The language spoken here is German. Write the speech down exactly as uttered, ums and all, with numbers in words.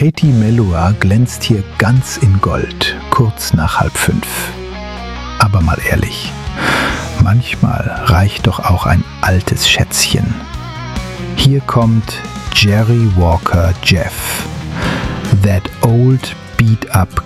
Katie Melua glänzt hier ganz in Gold, kurz nach halb fünf. Aber mal ehrlich, manchmal reicht doch auch ein altes Schätzchen. Hier kommt Jerry Walker Jeff, That Old Beat Up